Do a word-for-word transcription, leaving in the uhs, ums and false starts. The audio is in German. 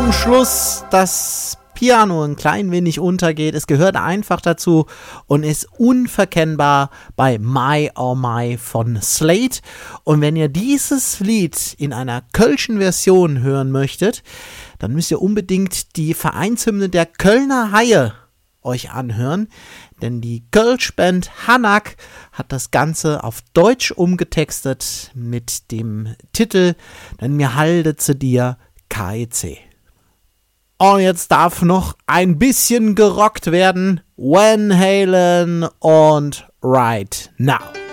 zum Schluss das Piano ein klein wenig untergeht. Es gehört einfach dazu und ist unverkennbar bei My Oh My von Slate. Und wenn ihr dieses Lied in einer kölschen Version hören möchtet, dann müsst ihr unbedingt die Vereinshymne der Kölner Haie euch anhören. Denn die Kölsch-Band Hanak hat das Ganze auf Deutsch umgetextet mit dem Titel Denn mir halte zu dir K E C. Und jetzt darf noch ein bisschen gerockt werden. Van Halen und Right Now.